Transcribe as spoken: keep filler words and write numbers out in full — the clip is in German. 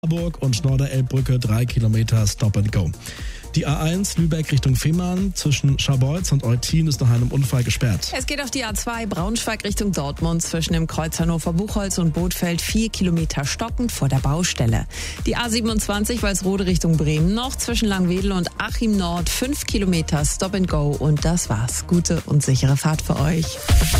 Marburg und Norderelbbrücke drei Kilometer Stop and Go. Die A eins Lübeck Richtung Fehmarn zwischen Scharbeutz und Eutin ist nach einem Unfall gesperrt. Es geht auf die A zwei Braunschweig Richtung Dortmund zwischen dem Kreuz Hannover-Buchholz und Bothfeld vier Kilometer stockend vor der Baustelle. Die A siebenundzwanzig Walsrode Richtung Bremen noch zwischen Langwedel und Achim Nord fünf Kilometer Stop and Go und das war's. Gute und sichere Fahrt für euch.